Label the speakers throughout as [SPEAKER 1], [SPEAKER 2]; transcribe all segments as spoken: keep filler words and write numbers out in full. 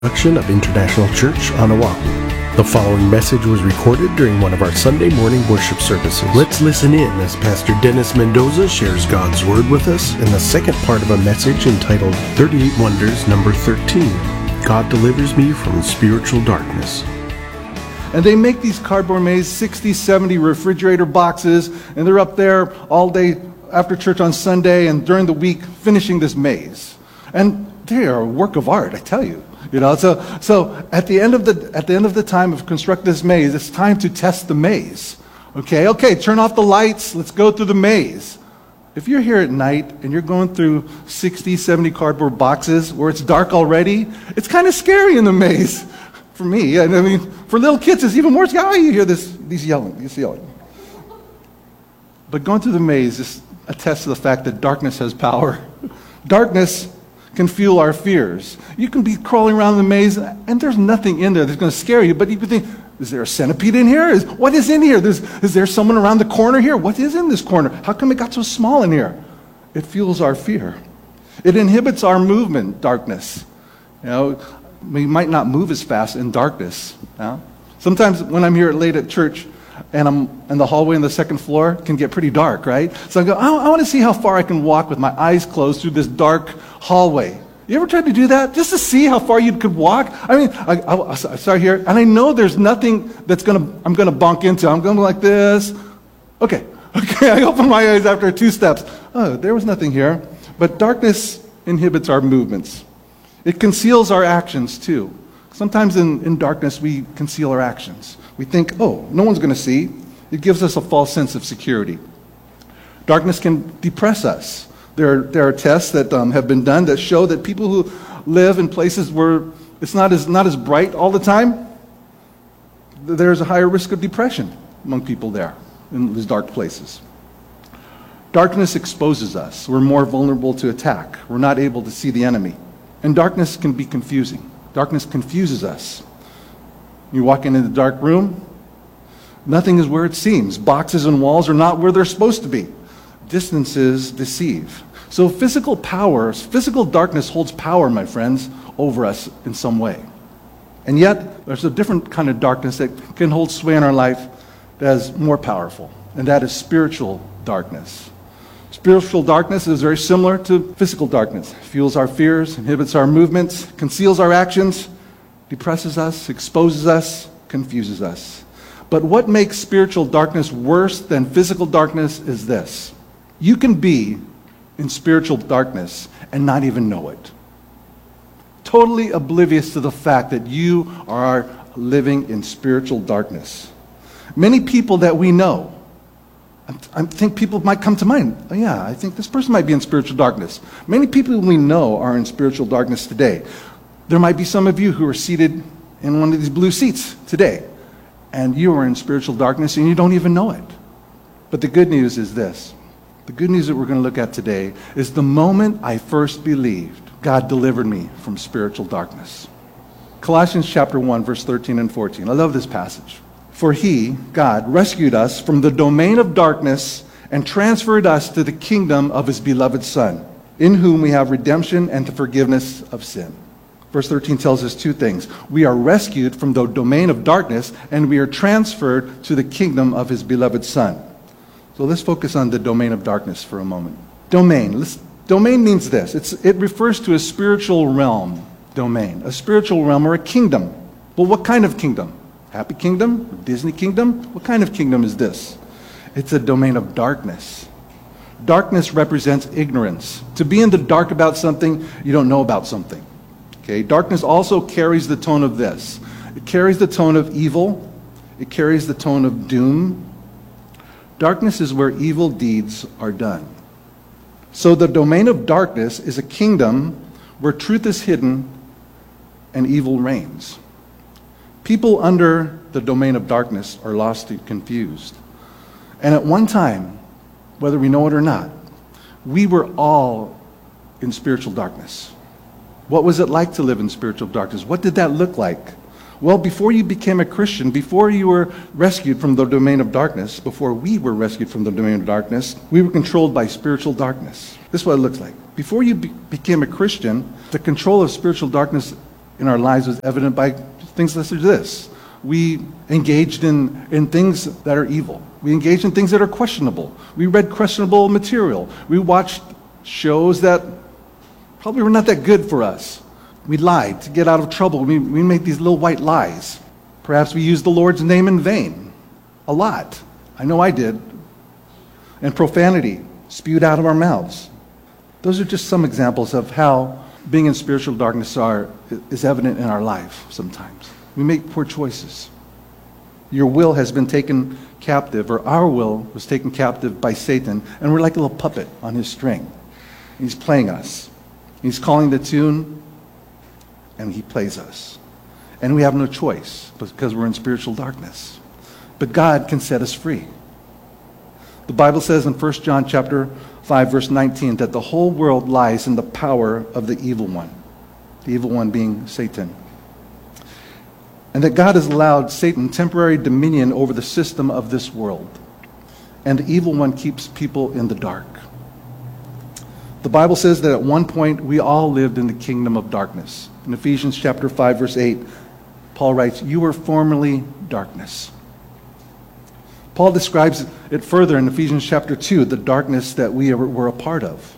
[SPEAKER 1] Production of International Church on Oahu. The following message was recorded during one of our Sunday morning worship services. Let's listen in as Pastor Dennis Mendoza shares God's Word with us in the second part of a message entitled thirty-eight Wonders, number thirteen. God delivers me from spiritual darkness.
[SPEAKER 2] And they make these cardboard mazes, sixty, seventy refrigerator boxes, and they're up there all day after church on Sunday and during the week finishing this maze. And they are a work of art, I tell you. You know, so so at the end of the at the end of the time of construct this maze, it's time to test the maze. Okay, okay, turn off the lights, let's go through the maze. If you're here at night and you're going through sixty, seventy cardboard boxes where it's dark already, it's kind of scary in the maze. For me, I mean, for little kids, it's even more scary. Oh, you hear this, these yelling, these yelling. But going through the maze just attests to the fact that darkness has power. Darkness can fuel our fears. You can be crawling around the maze, and there's nothing in there that's going to scare you, but you can think, is there a centipede in here? Is, what is in here? There's, is there someone around the corner here? What is in this corner? How come it got so small in here? It fuels our fear. It inhibits our movement, darkness. You know, we might not move as fast in darkness. You know? Sometimes when I'm here late at church, and I'm in the hallway on the second floor, it can get pretty dark, right? So I go, I, I want to see how far I can walk with my eyes closed through this dark hallway. You ever tried to do that? Just to see how far you could walk? I mean, I, I, I start here, and I know there's nothing that's going to, I'm going to bonk into. I'm going like this. Okay, okay, I open my eyes after two steps. Oh, there was nothing here. But darkness inhibits our movements. It conceals our actions, too. Sometimes in, in darkness, we conceal our actions. We think, oh, no one's going to see. It gives us a false sense of security. Darkness can depress us. There are, there are tests that um, have been done that show that people who live in places where it's not as, not as bright all the time, there's a higher risk of depression among people there in these dark places. Darkness exposes us. We're more vulnerable to attack. We're not able to see the enemy. And darkness can be confusing. Darkness confuses us. You walk into the dark room, nothing is where it seems. Boxes and walls are not where they're supposed to be. Distances deceive. So physical power, physical darkness holds power, my friends, over us in some way. And yet, there's a different kind of darkness that can hold sway in our life that is more powerful, and that is spiritual darkness. Spiritual darkness is very similar to physical darkness. It fuels our fears, inhibits our movements, conceals our actions, depresses us, exposes us, confuses us. But what makes spiritual darkness worse than physical darkness is this. You can be in spiritual darkness and not even know it. Totally oblivious to the fact that you are living in spiritual darkness. Many people that we know, I think people might come to mind. Oh, yeah, I think this person might be in spiritual darkness. Many people we know are in spiritual darkness today. There might be some of you who are seated in one of these blue seats today, and you are in spiritual darkness and you don't even know it. But the good news is this. The good news that we're going to look at today is the moment I first believed, God delivered me from spiritual darkness. Colossians chapter one, verse thirteen and fourteen. I love this passage. For he, God, rescued us from the domain of darkness and transferred us to the kingdom of his beloved Son, in whom we have redemption and the forgiveness of sin. Verse thirteen tells us two things. We are rescued from the domain of darkness, and we are transferred to the kingdom of his beloved Son. So let's focus on the domain of darkness for a moment. Domain. Let's, domain means this. It's, it refers to a spiritual realm, domain. A spiritual realm or a kingdom. Well, what kind of kingdom? Happy kingdom? Disney kingdom? What kind of kingdom is this? It's a domain of darkness. Darkness represents ignorance. To be in the dark about something, you don't know about something. Okay? Darkness also carries the tone of this. It carries the tone of evil. It carries the tone of doom. Darkness is where evil deeds are done. So the domain of darkness is a kingdom where truth is hidden and evil reigns. People under the domain of darkness are lost and confused. And at one time, whether we know it or not, we were all in spiritual darkness. What was it like to live in spiritual darkness? What did that look like? Well, before you became a Christian, before you were rescued from the domain of darkness, before we were rescued from the domain of darkness, we were controlled by spiritual darkness. This is what it looks like. Before you be- became a Christian, the control of spiritual darkness in our lives was evident by things such as this. We engaged in, in things that are evil. We engaged in things that are questionable. We read questionable material. We watched shows that probably were not that good for us. We lied to get out of trouble. We, we made these little white lies. Perhaps we used the Lord's name in vain. A lot. I know I did. And profanity spewed out of our mouths. Those are just some examples of how being in spiritual darkness are, is evident in our life sometimes. We make poor choices. Your will has been taken captive, or our will was taken captive by Satan, and we're like a little puppet on his string. He's playing us. He's calling the tune, and he plays us. And we have no choice because we're in spiritual darkness. But God can set us free. The Bible says in First John chapter five, verse nineteen, that the whole world lies in the power of the evil one. The evil one being Satan. And that God has allowed Satan temporary dominion over the system of this world. And the evil one keeps people in the dark. The Bible says that at one point we all lived in the kingdom of darkness. In Ephesians chapter five, verse eight, Paul writes, "You were formerly darkness." Paul describes it further in Ephesians chapter two, the darkness that we were a part of.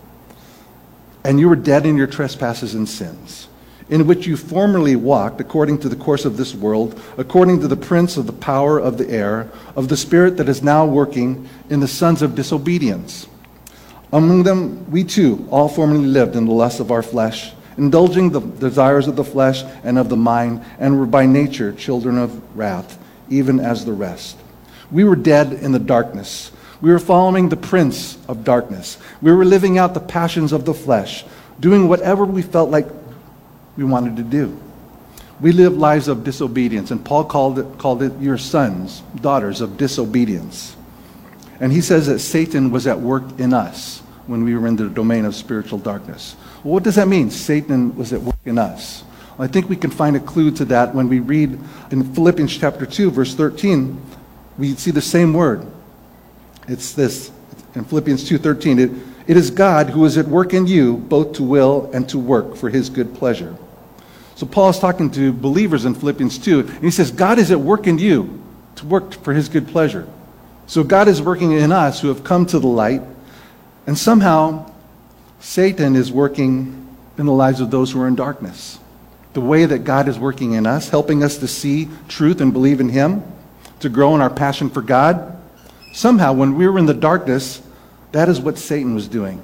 [SPEAKER 2] "And you were dead in your trespasses and sins, in which you formerly walked according to the course of this world, according to the prince of the power of the air, of the spirit that is now working in the sons of disobedience. Among them we too all formerly lived in the lust of our flesh, indulging the desires of the flesh and of the mind, and were by nature children of wrath, even as the rest. We were dead in the darkness. We were following the prince of darkness. We were living out the passions of the flesh, doing whatever we felt like we wanted to do. We lived lives of disobedience, and Paul called it, called it your sons, daughters of disobedience. And he says that Satan was at work in us when we were in the domain of spiritual darkness. Well, what does that mean, Satan was at work in us? Well, I think we can find a clue to that when we read in Philippians chapter two, verse thirteen. We see the same word. It's this, in Philippians two thirteen. It, it is God who is at work in you, both to will and to work for his good pleasure. So Paul is talking to believers in Philippians two, and he says, God is at work in you to work for his good pleasure. So God is working in us who have come to the light, and somehow Satan is working in the lives of those who are in darkness. The way that God is working in us, helping us to see truth and believe in him, to grow in our passion for God. Somehow, when we were in the darkness, that is what Satan was doing.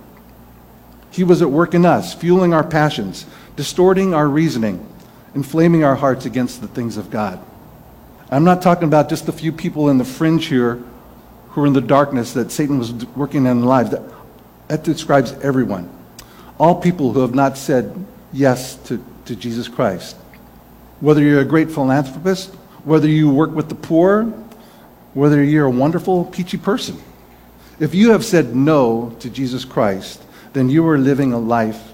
[SPEAKER 2] He was at work in us, fueling our passions, distorting our reasoning, inflaming our hearts against the things of God. I'm not talking about just a few people in the fringe here who are in the darkness that Satan was working in their lives. That, that describes everyone. All people who have not said yes to, to Jesus Christ. Whether you're a great philanthropist, whether you work with the poor, whether you're a wonderful, peachy person. If you have said no to Jesus Christ, then you are living a life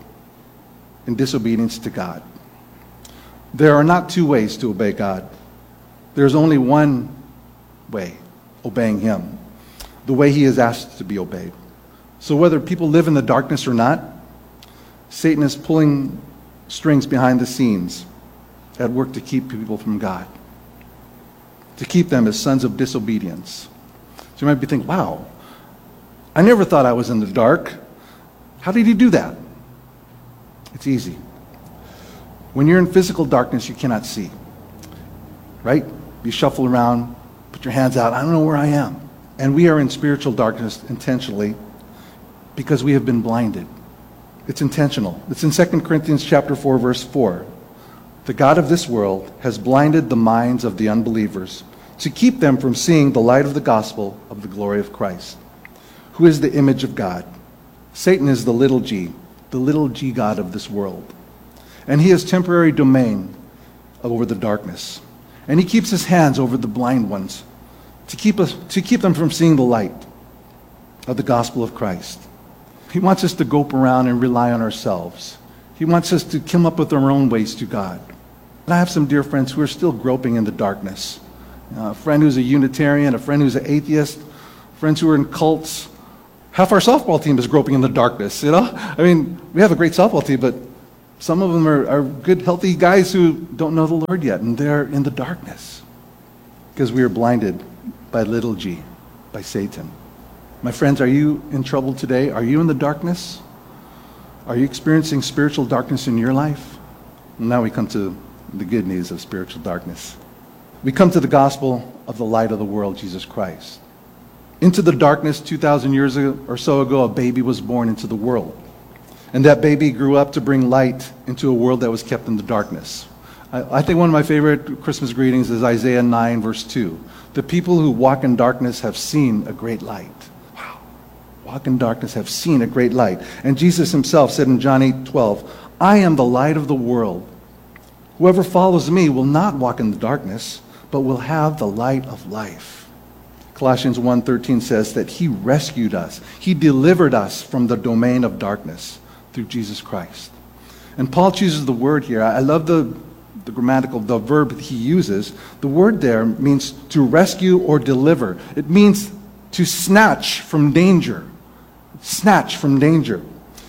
[SPEAKER 2] in disobedience to God. There are not two ways to obey God. There's only one way, obeying him, the way he is asked to be obeyed. So whether people live in the darkness or not, Satan is pulling strings behind the scenes at work to keep people from God, to keep them as sons of disobedience. So you might be thinking, wow, I never thought I was in the dark. How did he do that? It's easy. When you're in physical darkness, you cannot see. Right? You shuffle around, put your hands out, I don't know where I am. And we are in spiritual darkness intentionally because we have been blinded. It's intentional. It's in Second Corinthians chapter four, verse four. The God of this world has blinded the minds of the unbelievers to keep them from seeing the light of the gospel of the glory of Christ, who is the image of God. Satan is the little g, the little g god of this world. And he has temporary domain over the darkness. And he keeps his hands over the blind ones to keep us, to keep them from seeing the light of the gospel of Christ. He wants us to grope around and rely on ourselves. He wants us to come up with our own ways to God. And I have some dear friends who are still groping in the darkness. Uh, a friend who's a Unitarian, a friend who's an atheist, friends who are in cults. Half our softball team is groping in the darkness, you know? I mean, we have a great softball team, but Some of them are, are good, healthy guys who don't know the Lord yet, and they're in the darkness because we are blinded by little g, by Satan. My friends, are you in trouble today? Are you in the darkness? Are you experiencing spiritual darkness in your life? And now we come to the good news of spiritual darkness. We come to the gospel of the light of the world, Jesus Christ. Into the darkness two thousand years ago, or so ago, a baby was born into the world. And that baby grew up to bring light into a world that was kept in the darkness. I, I think one of my favorite Christmas greetings is Isaiah nine, verse two. The people who walk in darkness have seen a great light. Wow. Walk in darkness have seen a great light. And Jesus himself said in John eight twelve, I am the light of the world. Whoever follows me will not walk in the darkness, but will have the light of life. Colossians one thirteen says that he rescued us. He delivered us from the domain of darkness through Jesus Christ. And Paul chooses the word here. I love the, the grammatical, the verb that he uses. The word there means to rescue or deliver. It means to snatch from danger. Snatch from danger.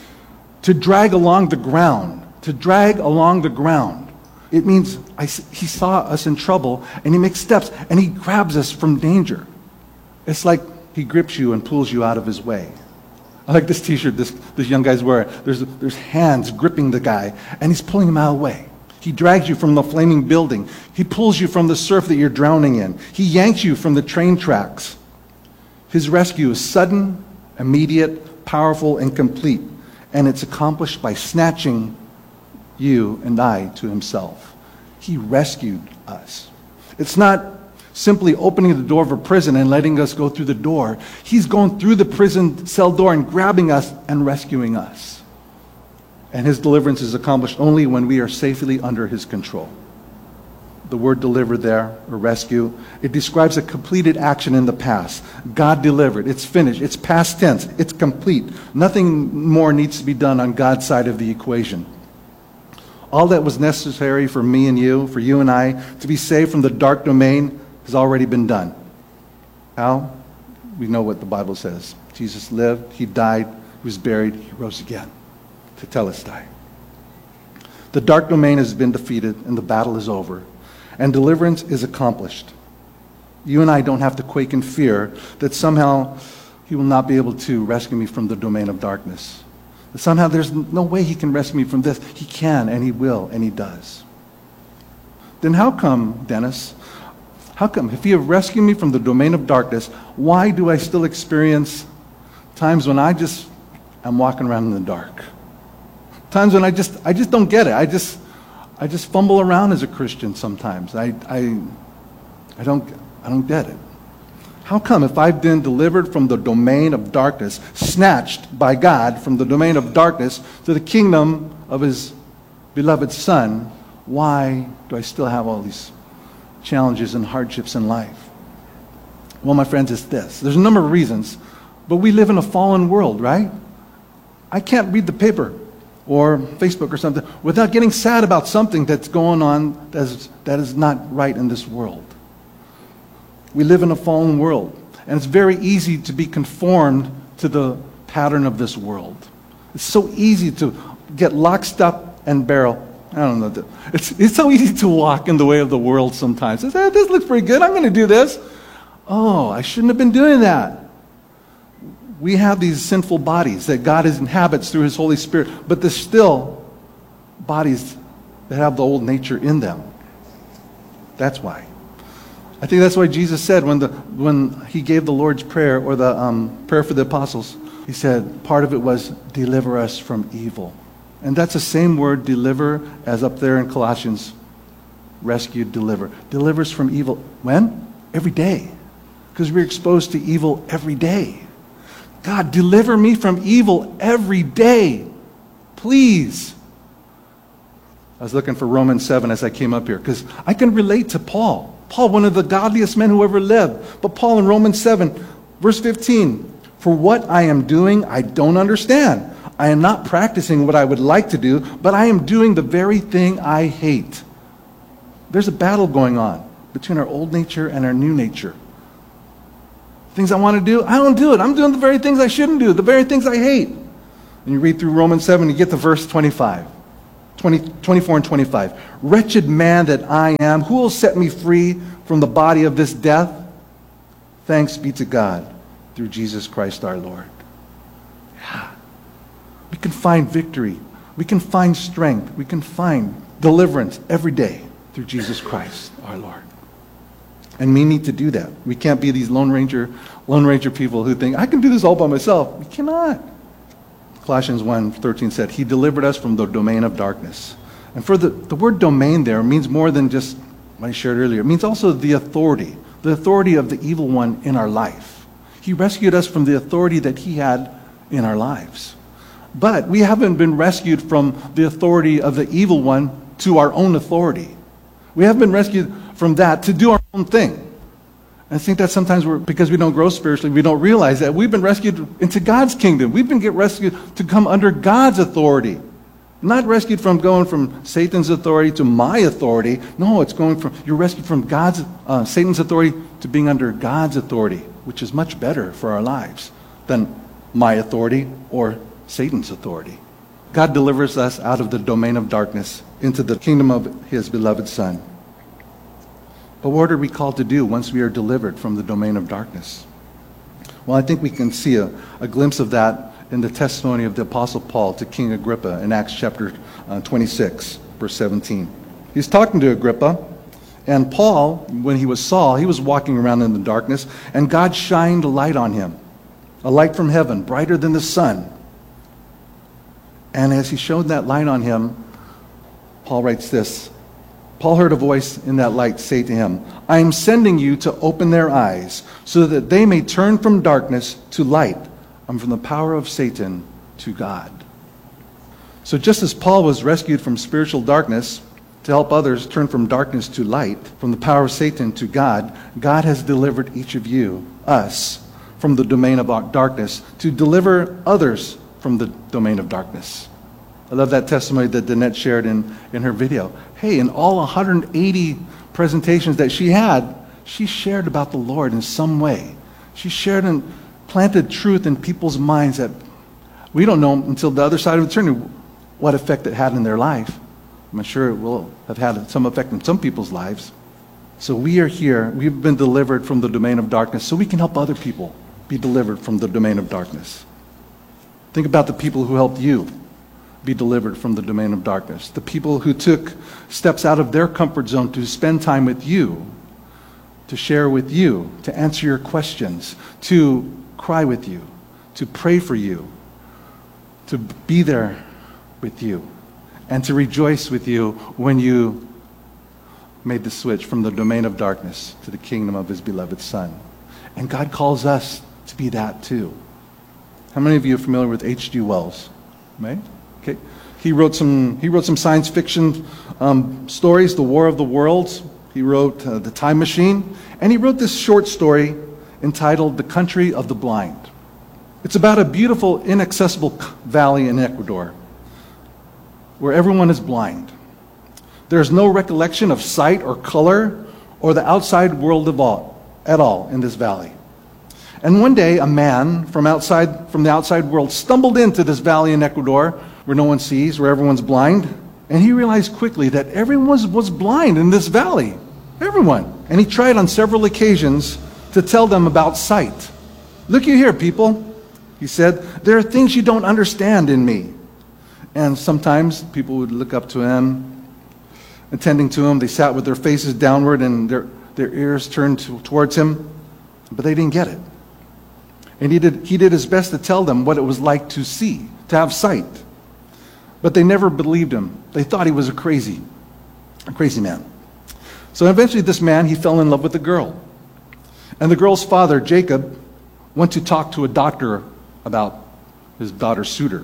[SPEAKER 2] To drag along the ground. To drag along the ground. It means I, he saw us in trouble and he makes steps and he grabs us from danger. It's like he grips you and pulls you out of his way. I like this t-shirt this, this young guy's wearing. There's, there's hands gripping the guy and he's pulling him out of the way. He drags you from the flaming building. He pulls you from the surf that you're drowning in. He yanks you from the train tracks. His rescue is sudden, immediate, powerful, and complete. And it's accomplished by snatching you and I to himself. He rescued us. It's not simply opening the door of a prison and letting us go through the door. He's going through the prison cell door and grabbing us and rescuing us. And his deliverance is accomplished only when we are safely under his control. The word deliver there, or rescue, it describes a completed action in the past. God delivered. It's finished. It's past tense. It's complete. Nothing more needs to be done on God's side of the equation. All that was necessary for me and you, for you and I, to be saved from the dark domain has already been done. How? We know what the Bible says. Jesus lived, he died, he was buried, he rose again to tell us die. The dark domain has been defeated and the battle is over, and deliverance is accomplished. You and I don't have to quake in fear that somehow he will not be able to rescue me from the domain of darkness. That somehow there's no way he can rescue me from this. He can, and he will, and he does. Then how come, Dennis, how come, if he have rescued me from the domain of darkness, why do I still experience times when I just am walking around in the dark? Times when I just I just don't get it. I just I just fumble around as a Christian sometimes. I I I don't I don't get it. How come if I've been delivered from the domain of darkness, snatched by God from the domain of darkness to the kingdom of his beloved Son, why do I still have all these challenges and hardships in life? Well, my friends, it's this. There's a number of reasons, but we live in a fallen world, right? I can't read the paper or Facebook or something without getting sad about something that's going on that is, that is not right in this world. We live in a fallen world, and it's very easy to be conformed to the pattern of this world. It's so easy to get lock, stock, and barrel. I don't know. It's, it's so easy to walk in the way of the world sometimes. It's, hey, this looks pretty good. I'm going to do this. Oh, I shouldn't have been doing that. We have these sinful bodies that God inhabits through his Holy Spirit, but there's still bodies that have the old nature in them. That's why. I think that's why Jesus said when the when he gave the Lord's Prayer, or the um, prayer for the apostles, he said part of it was deliver us from evil. And that's the same word, deliver, as up there in Colossians, rescue, deliver. Delivers from evil. When? Every day. Because we're exposed to evil every day. God, deliver me from evil every day. Please. I was looking for Romans seven as I came up here, because I can relate to Paul. Paul, one of the godliest men who ever lived. But Paul in Romans seven, verse fifteen, for what I am doing, I don't understand. I am not practicing what I would like to do, but I am doing the very thing I hate. There's a battle going on between our old nature and our new nature. Things I want to do, I don't do it. I'm doing the very things I shouldn't do, the very things I hate. And you read through Romans seven, you get to verse twenty-five. twenty, twenty-four and twenty-five. Wretched man that I am, who will set me free from the body of this death? Thanks be to God through Jesus Christ our Lord. Yeah. We can find victory. We can find strength. We can find deliverance every day through Jesus Christ our Lord. And we need to do that. We can't be these Lone Ranger, Lone Ranger people who think, I can do this all by myself. We cannot. Colossians one thirteen said, He delivered us from the domain of darkness. And for the, the word domain there means more than just what I shared earlier. It means also the authority, the authority of the evil one in our life. He rescued us from the authority that he had in our lives. But we haven't been rescued from the authority of the evil one to our own authority. We have been rescued from that to do our own thing. And I think that sometimes we're, because we don't grow spiritually, we don't realize that we've been rescued into God's kingdom. We've been get rescued to come under God's authority. Not rescued from going from Satan's authority to my authority. No, it's going from, you're rescued from God's, uh, Satan's authority to being under God's authority, which is much better for our lives than my authority or Satan's authority. God delivers us out of the domain of darkness into the kingdom of his beloved Son. But what are we called to do once we are delivered from the domain of darkness? Well, I think we can see a, a glimpse of that in the testimony of the Apostle Paul to King Agrippa in Acts chapter uh, twenty-six, verse seventeen. He's talking to Agrippa, and Paul, when he was Saul, he was walking around in the darkness, and God shined a light on him, a light from heaven, brighter than the sun. And as he showed that light on him, Paul writes this, Paul heard a voice in that light say to him, I am sending you to open their eyes so that they may turn from darkness to light and from the power of Satan to God. So just as Paul was rescued from spiritual darkness to help others turn from darkness to light, from the power of Satan to God, God has delivered each of you, us, from the domain of darkness to deliver others from the domain of darkness. I love that testimony that Danette shared in, in her video. Hey, in all one hundred eighty presentations that she had, she shared about the Lord in some way. She shared and planted truth in people's minds that we don't know until the other side of eternity what effect it had in their life. I'm sure it will have had some effect in some people's lives. So we are here. We've been delivered from the domain of darkness so we can help other people be delivered from the domain of darkness. Think about the people who helped you be delivered from the domain of darkness. The people who took steps out of their comfort zone to spend time with you, to share with you, to answer your questions, to cry with you, to pray for you, to be there with you, and to rejoice with you when you made the switch from the domain of darkness to the kingdom of his beloved Son. And God calls us to be that too. How many of you are familiar with H G Wells? Right? Okay. He wrote some. He wrote some science fiction um, stories. The War of the Worlds. He wrote uh, The Time Machine, and he wrote this short story entitled "The Country of the Blind." It's about a beautiful, inaccessible valley in Ecuador, where everyone is blind. There's no recollection of sight or color or the outside world of all, at all in this valley. And one day, a man from outside, from the outside world stumbled into this valley in Ecuador where no one sees, where everyone's blind. And he realized quickly that everyone was, was blind in this valley. Everyone. And he tried on several occasions to tell them about sight. Look you here, people, he said. There are things you don't understand in me. And sometimes people would look up to him, attending to him. They sat with their faces downward and their, their ears turned to, towards him. But they didn't get it. And he did, he did his best to tell them what it was like to see, to have sight. But they never believed him. They thought he was a crazy, a crazy man. So eventually this man, he fell in love with a girl. And the girl's father, Jacob, went to talk to a doctor about his daughter's suitor.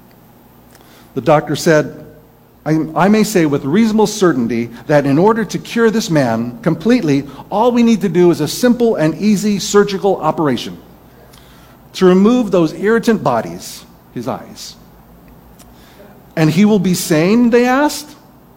[SPEAKER 2] The doctor said, I, I may say with reasonable certainty that in order to cure this man completely, all we need to do is a simple and easy surgical operation to remove those irritant bodies, his eyes. And he will be sane, they asked?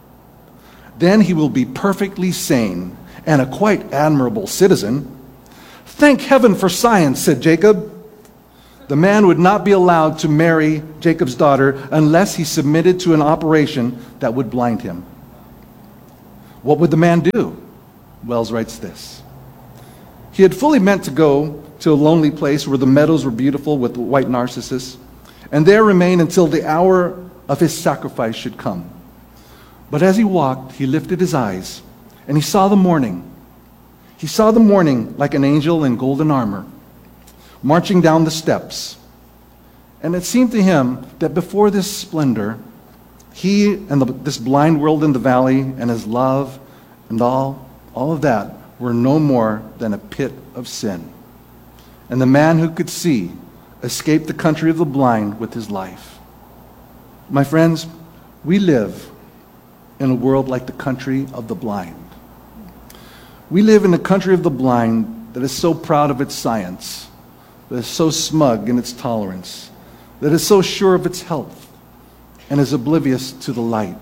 [SPEAKER 2] Then he will be perfectly sane and a quite admirable citizen. Thank heaven for science, said Jacob. the man would not be allowed to marry Jacob's daughter unless he submitted to an operation that would blind him. What would the man do? Wells writes this. He had fully meant to go to a lonely place where the meadows were beautiful with white narcissus, and there remain until the hour of his sacrifice should come. But as he walked, he lifted his eyes, and he saw the morning. He saw the morning like an angel in golden armor, marching down the steps. And it seemed to him that before this splendor, he and the, this blind world in the valley and his love and all, all of that were no more than a pit of sin. And the man who could see escaped the country of the blind with his life. My friends, we live in a world like the country of the blind. We live in a country of the blind that is so proud of its science, that is so smug in its tolerance, that is so sure of its health, and is oblivious to the light.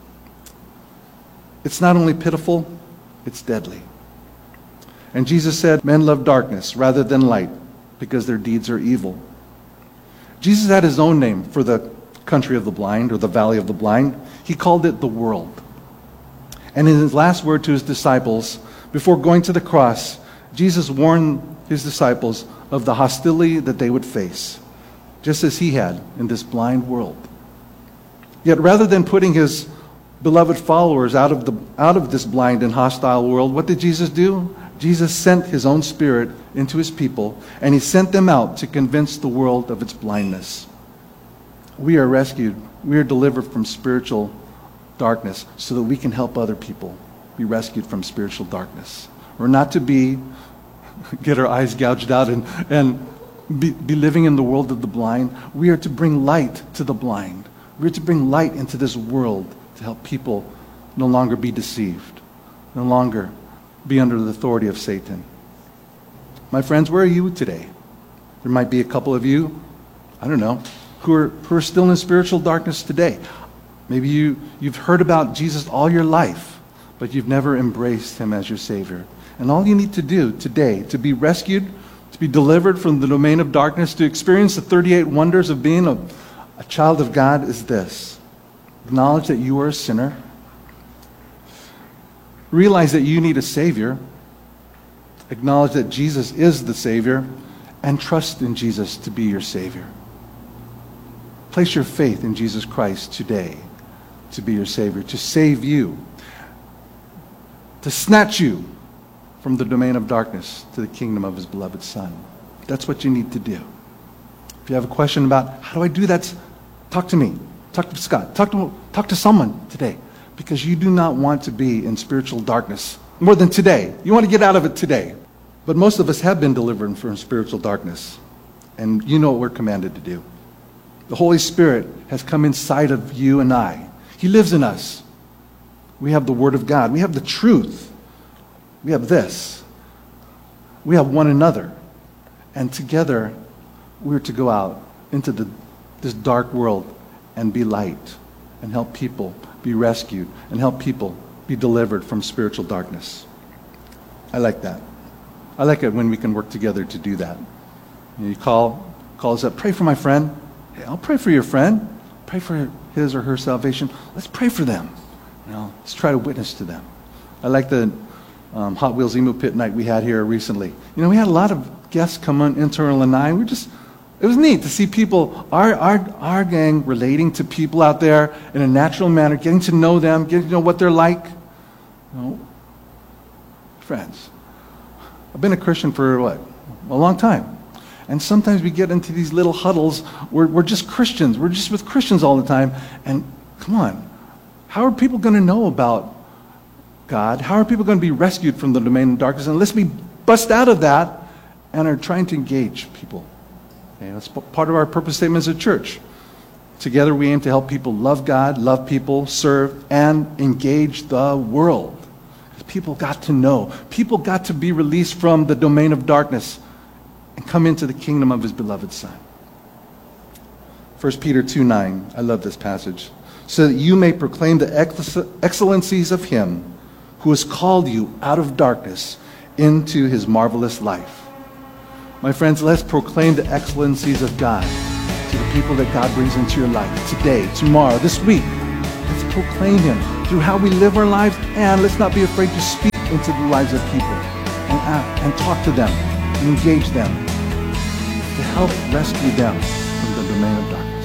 [SPEAKER 2] It's not only pitiful, it's deadly. And Jesus said, men love darkness rather than light because their deeds are evil. Jesus had his own name for the country of the blind, or the valley of the blind. He called it the world. And in his last word to his disciples, before going to the cross, Jesus warned his disciples of the hostility that they would face, just as he had in this blind world. Yet rather than putting his beloved followers out of the out of this blind and hostile world, what did Jesus do? Jesus sent his own Spirit into his people, and he sent them out to convince the world of its blindness. We are rescued. We are delivered from spiritual darkness so that we can help other people be rescued from spiritual darkness. We're not to be, get our eyes gouged out and, and be, be living in the world of the blind. We are to bring light to the blind. We are to bring light into this world to help people no longer be deceived, no longer be under the authority of Satan. My friends, where are you today? There might be a couple of you, I don't know, who are, who are still in spiritual darkness today. Maybe you, you've heard about Jesus all your life, but you've never embraced him as your Savior. And all you need to do today to be rescued, to be delivered from the domain of darkness, to experience the thirty-eight wonders of being a, a child of God is this. Acknowledge that you are a sinner. Realize that you need a Savior. Acknowledge that Jesus is the Savior, and trust in Jesus to be your Savior. Place your faith in Jesus Christ today to be your Savior, to save you, to snatch you from the domain of darkness to the kingdom of his beloved Son. That's what you need to do. If you have a question about how do I do that, talk to me. Talk to Scott. Talk to, talk to someone today, because you do not want to be in spiritual darkness more than today. You want to get out of it today. But most of us have been delivered from spiritual darkness, and you know what we're commanded to do. The Holy Spirit has come inside of you and I. He lives in us. We have the Word of God. We have the truth. We have this. We have one another. And together, we're to go out into the, this dark world and be light and help people be rescued and help people be delivered from spiritual darkness. I like that. I like it when we can work together to do that. You call, calls up, pray for my friend. Hey, I'll pray for your friend. Pray for his or her salvation. Let's pray for them. You know, let's try to witness to them. I like the um, Hot Wheels Emu Pit night we had here recently. You know, we had a lot of guests come on, Internal and I. We just, it was neat to see people, our, our, our gang relating to people out there in a natural manner, getting to know them, getting to know what they're like. You know, friends, I've been a Christian for what? A long time. And sometimes we get into these little huddles where we're just Christians. We're just with Christians all the time. And come on, how are people going to know about God? How are people going to be rescued from the domain of darkness unless we bust out of that and are trying to engage people? Okay, that's part of our purpose statement as a church. Together we aim to help people love God, love people, serve, and engage the world. People got to know. People got to be released from the domain of darkness and come into the kingdom of his beloved Son. First Peter two nine, I love this passage. So that you may proclaim the excellencies of him who has called you out of darkness into his marvelous life. My friends, let's proclaim the excellencies of God to the people that God brings into your life today, tomorrow, this week. Let's proclaim Him through how we live our lives, and let's not be afraid to speak into the lives of people and, uh, and talk to them and engage them to help rescue them from the domain of darkness.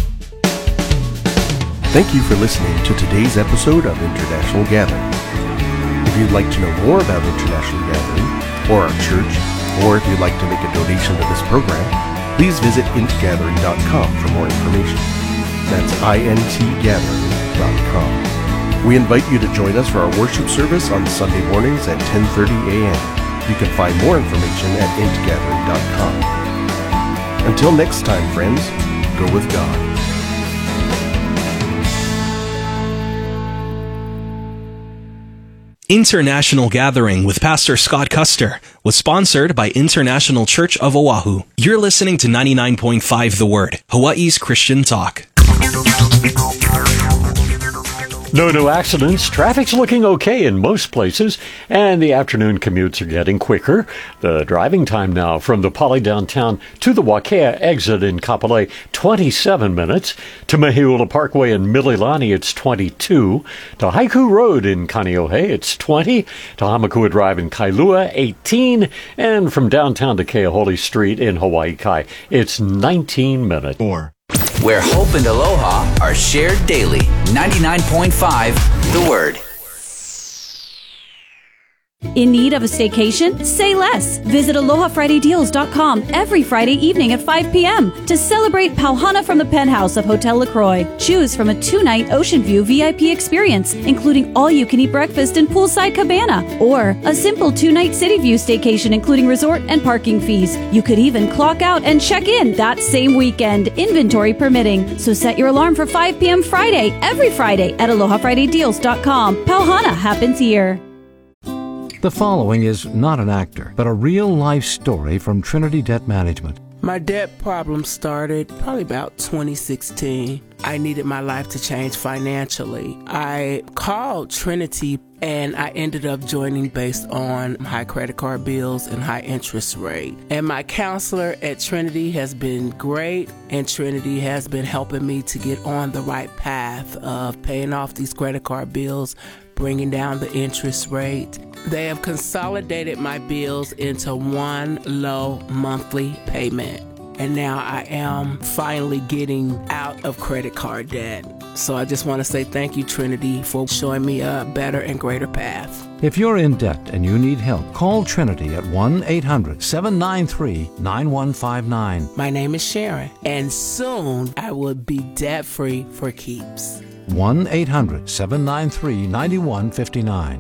[SPEAKER 1] Thank you for listening to today's episode of International Gathering. If you'd like to know more about International Gathering or our church, or if you'd like to make a donation to this program, please visit int gathering dot com for more information. That's I N T gathering dot com. We invite you to join us for our worship service on Sunday mornings at ten thirty a.m. You can find more information at int gathering dot com. Until next time, friends, go with God.
[SPEAKER 3] International Gathering with Pastor Scott Custer was sponsored by International Church of Oahu. You're listening to ninety-nine point five The Word, Hawaii's Christian talk.
[SPEAKER 4] No new accidents. Traffic's looking okay in most places, and the afternoon commutes are getting quicker. The driving time now from the Poly downtown to the Wakea exit in Kapolei, twenty-seven minutes. To Mehiula Parkway in Mililani, it's twenty-two. To Haiku Road in Kaneohe, it's twenty. To Hamakua Drive in Kailua, eighteen. And from downtown to Keahole Street in Hawaii Kai, it's nineteen minutes.
[SPEAKER 5] More.
[SPEAKER 6] Where hope and aloha are shared daily. ninety-nine point five The Word.
[SPEAKER 7] In need of a staycation? Say less. Visit aloha friday deals dot com every Friday evening at five p.m. to celebrate Pauhana from the penthouse of Hotel LaCroix. Choose from a two-night Ocean View V I P experience, including all-you-can-eat breakfast and poolside cabana, or a simple two-night City View staycation, including resort and parking fees. You could even clock out and check in that same weekend, inventory permitting. So set your alarm for five p.m. Friday, every Friday at aloha friday deals dot com. Pauhana happens here.
[SPEAKER 8] The following is not an actor, but a real-life story from Trinity Debt Management.
[SPEAKER 9] My debt problem started probably about twenty sixteen. I needed my life to change financially. I called Trinity and I ended up joining based on high credit card bills and high interest rate. And my counselor at Trinity has been great, and Trinity has been helping me to get on the right path of paying off these credit card bills, bringing down the interest rate. They have consolidated my bills into one low monthly payment. And now I am finally getting out of credit card debt. So I just want to say thank you, Trinity, for showing me a better and greater path.
[SPEAKER 8] If you're in debt and you need help, call Trinity at one eight hundred seven nine three nine one five nine.
[SPEAKER 9] My name is Sharon, and soon I will be debt-free for keeps.
[SPEAKER 8] one eight hundred seven nine three nine one five nine.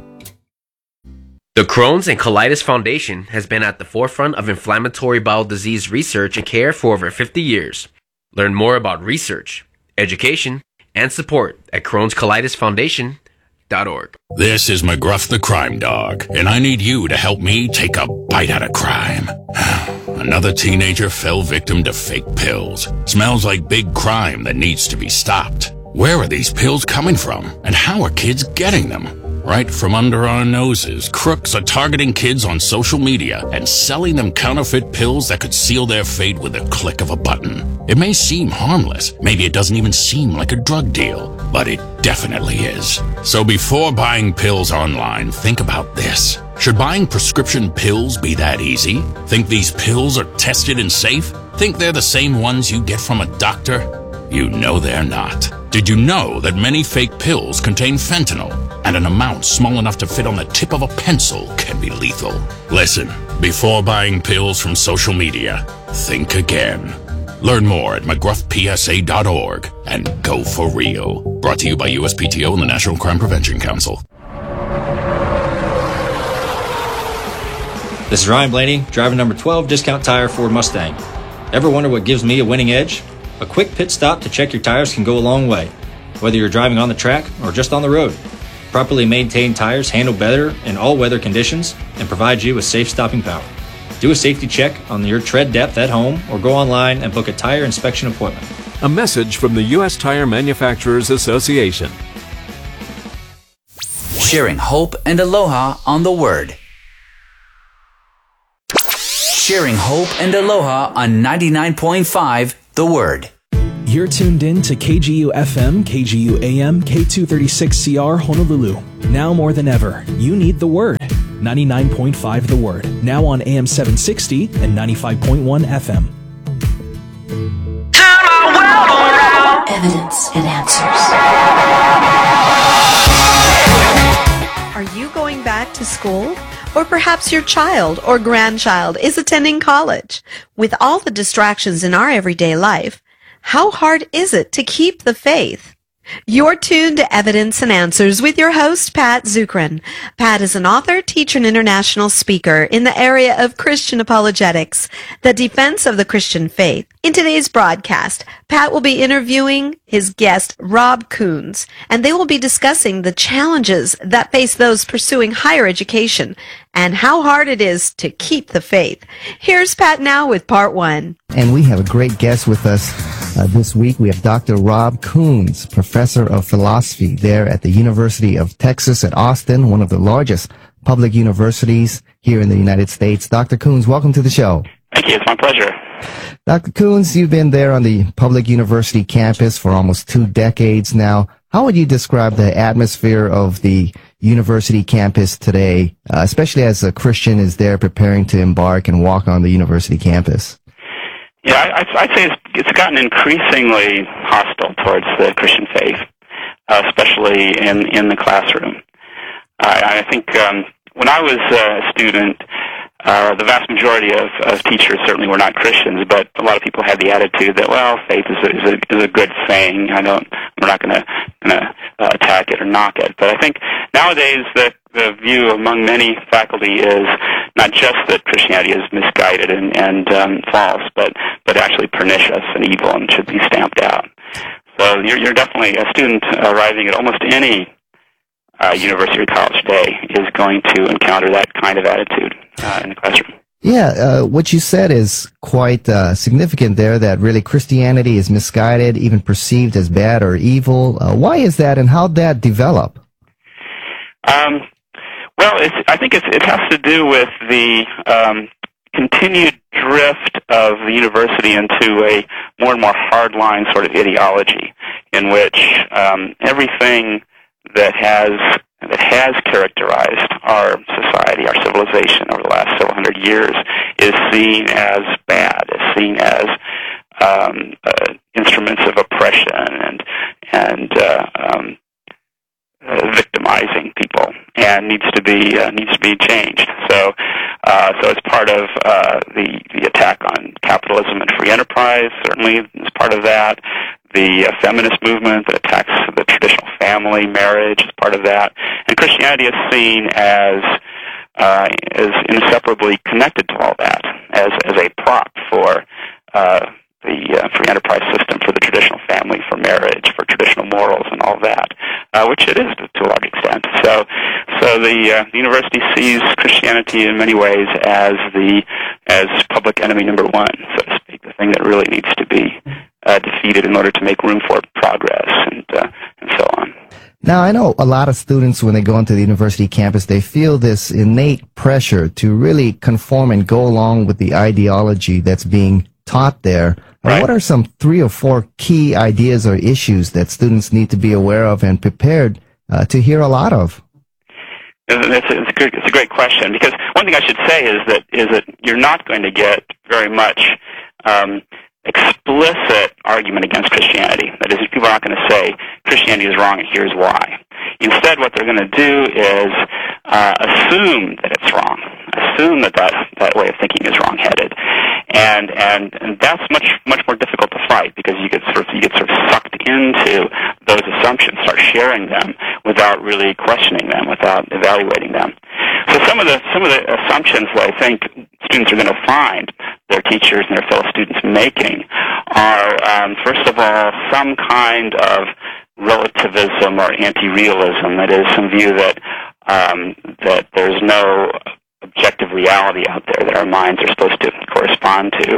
[SPEAKER 10] The Crohn's and Colitis Foundation has been at the forefront of inflammatory bowel disease research and care for over fifty years. Learn more about research, education, and support at crohns colitis foundation dot org.
[SPEAKER 11] This is McGruff the Crime Dog, and I need you to help me take a bite out of crime. Another teenager fell victim to fake pills. Smells like big crime that needs to be stopped. Where are these pills coming from, and how are kids getting them? Right from under our noses, crooks are targeting kids on social media and selling them counterfeit pills that could seal their fate with a click of a button. It may seem harmless, maybe it doesn't even seem like a drug deal, but it definitely is. So before buying pills online, think about this. Should buying prescription pills be that easy? Think these pills are tested and safe? Think they're the same ones you get from a doctor? You know they're not. Did you know that many fake pills contain fentanyl, and an amount small enough to fit on the tip of a pencil can be lethal? Listen, before buying pills from social media, think again. Learn more at mcgruff p s a dot org and go for real. Brought to you by U S P T O and the National Crime Prevention Council.
[SPEAKER 12] This is Ryan Blaney, driver number twelve, Discount Tire Ford Mustang. Ever wonder what gives me a winning edge? A quick pit stop to check your tires can go a long way, whether you're driving on the track or just on the road. Properly maintained tires handle better in all weather conditions and provide you with safe stopping power. Do a safety check on your tread depth at home or go online and book a tire inspection appointment.
[SPEAKER 13] A message from the U S Tire Manufacturers Association.
[SPEAKER 6] Sharing hope and aloha on The Word. sharing hope and aloha on ninety-nine point five The Word.
[SPEAKER 3] You're tuned in to K G U F M, K G U A M, K two thirty-six C R Honolulu. Now more than ever, you need The Word. ninety-nine point five The Word. Now on A M seven sixty and ninety-five point one F M.
[SPEAKER 5] Turn our world around. Evidence and answers.
[SPEAKER 14] Are you going back to school? Or perhaps your child or grandchild is attending college. With all the distractions in our everyday life, how hard is it to keep the faith? You're tuned to Evidence and Answers with your host, Pat Zukeran. Pat is an author, teacher, and international speaker in the area of Christian apologetics, the defense of the Christian faith. In today's broadcast, Pat will be interviewing his guest, Rob Coons, and they will be discussing the challenges that face those pursuing higher education and how hard it is to keep the faith. Here's Pat now with part one.
[SPEAKER 15] And we have a great guest with us uh, this week. We have Doctor Rob Coons, professor of philosophy there at the University of Texas at Austin, one of the largest public universities here in the United States. Doctor Coons, welcome to the show.
[SPEAKER 16] Thank you. It's my pleasure.
[SPEAKER 15] Doctor Coons, you've been there on the public university campus for almost two decades now. How would you describe the atmosphere of the university campus today, uh, especially as a Christian is there preparing to embark and walk on the university campus?
[SPEAKER 16] Yeah, I, I'd say it's, it's gotten increasingly hostile towards the Christian faith, uh, especially in, in the classroom. I, I think um, when I was a student, Uh, the vast majority of, of teachers certainly were not Christians, but a lot of people had the attitude that, well, faith is a, is a, is a good thing. I don't, we're not going to uh, attack it or knock it. But I think nowadays the, the view among many faculty is not just that Christianity is misguided and, and um, false, but, but actually pernicious and evil and should be stamped out. So you're, you're definitely a student arriving at almost any Uh, university or college day is going to encounter that kind of attitude uh, in the classroom.
[SPEAKER 15] Yeah, uh, what you said is quite uh, significant there, that really Christianity is misguided, even perceived as bad or evil. Uh, why is that, and how'd that develop?
[SPEAKER 16] Um, well, it's, I think it's, it has to do with the um, continued drift of the university into a more and more hardline sort of ideology in which um, everything that has that has characterized our society, our civilization over the last several hundred years is seen as bad, is seen as um, uh, instruments of oppression and and uh, um, uh, victimizing people, and needs to be uh, needs to be changed. So, uh, so it's part of uh, the the attack on capitalism and free enterprise. Certainly, is part of that. The uh, feminist movement that attacks the traditional family, marriage is part of that. And Christianity is seen as uh, as inseparably connected to all that, as as a prop for uh, the uh, free enterprise system, for the traditional family, for marriage, for traditional morals, and all that, uh, which it is to, to a large extent. So, so the, uh, the university sees Christianity in many ways as the as public enemy number one, so to speak, the thing that really needs to be Uh, defeated in order to make room for progress and uh, and so on.
[SPEAKER 15] Now, I know a lot of students, when they go into the university campus, they feel this innate pressure to really conform and go along with the ideology that's being taught there. Right. What are some three or four key ideas or issues that students need to be aware of and prepared uh, to hear a lot of?
[SPEAKER 16] It's a, it's, a good, it's a great question, because one thing I should say is that is that you're not going to get very much um, explicit argument against Christianity. That is, people are not going to say Christianity is wrong and here's why. Instead, what they're going to do is uh, assume that it's wrong, assume that, that that way of thinking is wrong-headed, and and and that's much much more difficult to fight, because you get sort of you get sort of sucked into those assumptions, start sharing them without really questioning them, without evaluating them. So some of the some of the assumptions that I think students are going to find their teachers and their fellow students making are, um, first of all, some kind of relativism or anti-realism. That is, some view that um, that there's no objective reality out there that our minds are supposed to correspond to.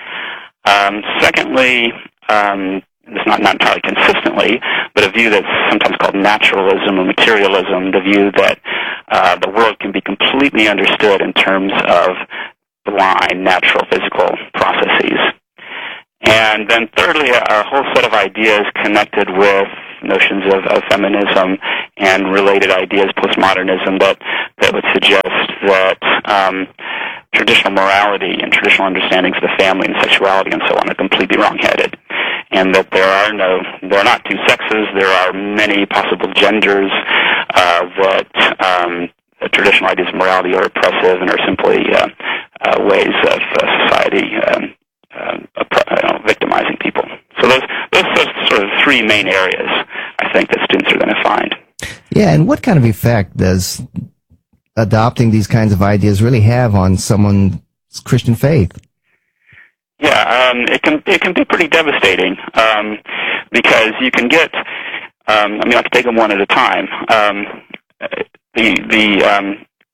[SPEAKER 16] Um, secondly, um, it's not, not entirely consistently, but a view that's sometimes called naturalism or materialism, the view that uh, the world can be completely understood in terms of benign, natural, physical processes. And then thirdly, a whole set of ideas connected with notions of, of feminism and related ideas, postmodernism, that, that would suggest that um, traditional morality and traditional understandings of the family and sexuality and so on are completely wrong-headed, and that there are no, there are not two sexes, there are many possible genders, uh, that um, traditional ideas of morality are oppressive and are simply uh, uh, ways of uh, society um, Um, uh, victimizing people. So those, those those sort of three main areas, I think, that students are going to find.
[SPEAKER 15] Yeah, and what kind of effect does adopting these kinds of ideas really have on someone's Christian faith?
[SPEAKER 16] Yeah, um, it can it can be pretty devastating um, because you can get. Um, I mean, I can take them one at a time. Um, the the um,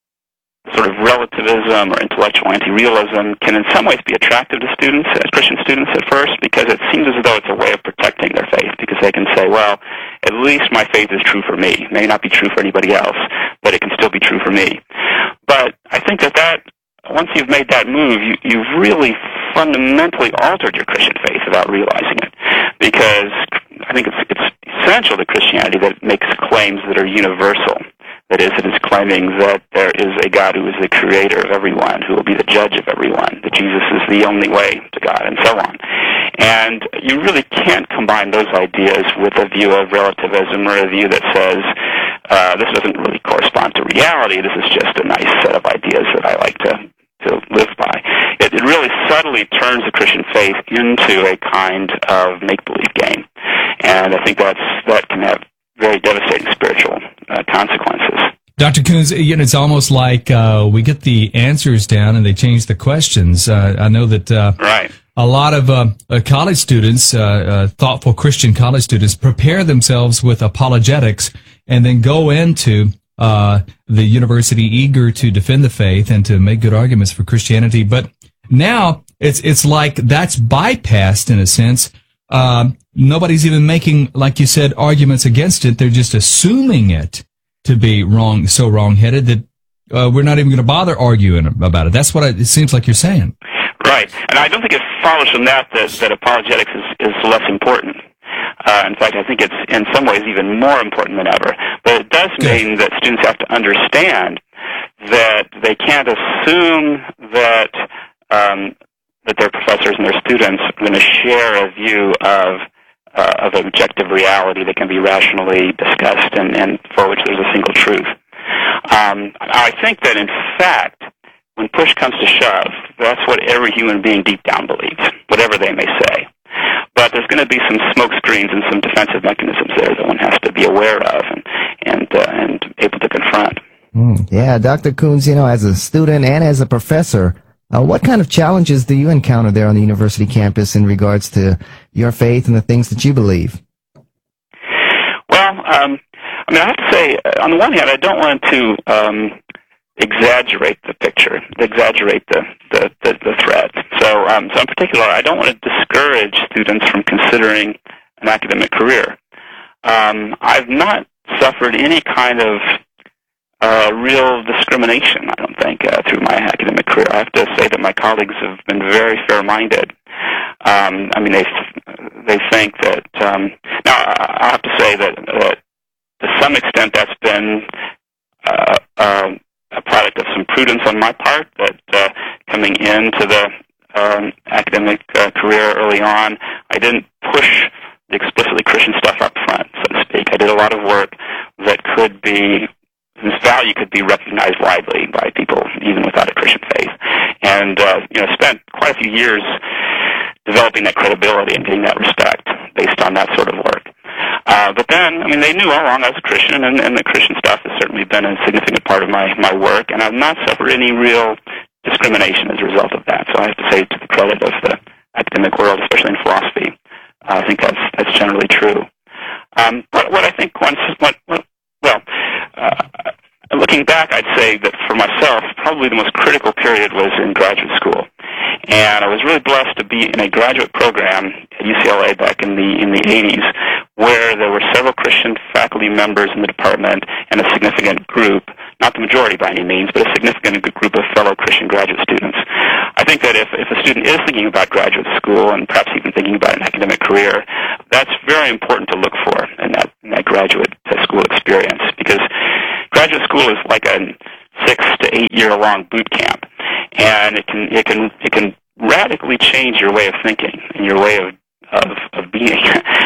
[SPEAKER 16] sort of relativism or intellectual anti-realism can in some ways be attractive to students, as Christian students at first, because it seems as though it's a way of protecting their faith, because they can say, well, at least my faith is true for me. It may not be true for anybody else, but it can still be true for me. But I think that that, once you've made that move, you, you've really fundamentally altered your Christian faith without realizing it, because I think it's, it's essential to Christianity that it makes claims that are universal. That is, it is claiming that there is a God who is the creator of everyone, who will be the judge of everyone, that Jesus is the only way to God, and so on. And you really can't combine those ideas with a view of relativism or a view that says, uh, this doesn't really correspond to reality, this is just a nice set of ideas that I like to, to live by. It, it really subtly turns the Christian faith into a kind of make-believe game. And I think that's, that can have very devastating spiritual uh, consequences.
[SPEAKER 17] Doctor Coons, you know, it's almost like uh, we get the answers down and they change the questions. Uh, I know that uh,
[SPEAKER 16] right.
[SPEAKER 17] a lot of uh, uh, college students, uh, uh, thoughtful Christian college students, prepare themselves with apologetics and then go into uh, the university eager to defend the faith and to make good arguments for Christianity. But now it's it's like that's bypassed in a sense. Um, nobody's even making, like you said, arguments against it. They're just assuming it to be wrong, so wrong-headed that uh, we're not even going to bother arguing about it. That's what I, it seems like you're saying.
[SPEAKER 16] Right. And I don't think it follows from that that, that apologetics is, is less important. Uh, in fact, I think it's in some ways even more important than ever. But it does mean that students have to understand that they can't assume that um, that their professors and their students are going to share a view of uh, of objective reality that can be rationally discussed and, and for which there's a single truth. Um, I think that, in fact, when push comes to shove, that's what every human being deep down believes, whatever they may say. But there's going to be some smoke screens and some defensive mechanisms there that one has to be aware of and and, uh, and able to confront.
[SPEAKER 15] Mm, yeah, Doctor Coons, you know, as a student and as a professor, Uh, what kind of challenges do you encounter there on the university campus in regards to your faith and the things that you believe?
[SPEAKER 16] Well, um, I mean, I have to say, on the one hand, I don't want to um, exaggerate the picture, exaggerate the the, the, the threat. So, um, so in particular, I don't want to discourage students from considering an academic career. Um, I've not suffered any kind of Uh, real discrimination, I don't think, uh, through my academic career. I have to say that my colleagues have been very fair-minded. Um, I mean, they they think that. Um, now, I have to say that, that to some extent that's been uh, uh, a product of some prudence on my part. That uh, coming into the um, academic uh, career early on, I didn't push the explicitly Christian stuff up front, so to speak. I did a lot of work that could be. Whose value could be recognized widely by people, even without a Christian faith, and uh, you know, spent quite a few years developing that credibility and getting that respect based on that sort of work. Uh, but then, I mean, they knew all along I was a Christian, and, and the Christian stuff has certainly been a significant part of my my work, and I've not suffered any real discrimination as a result of that. So I have to say, to the credit of the academic world, especially in philosophy, uh, I think that's that's generally true. Um, but what I think once, what, what well. Uh, looking back, I'd say that for myself, probably the most critical period was in graduate school, and I was really blessed to be in a graduate program at U C L A back in the in the eighties, where there were several Christian faculty members in the department and a significant group not the majority by any means, but a significant group of fellow Christian graduate students. I think that if, if a student is thinking about graduate school and perhaps even thinking about an academic career, that's very important to look for in that, in that graduate school experience, because graduate school is like a six to eight year long boot camp, and it can it can it can radically change your way of thinking and your way of of, of being.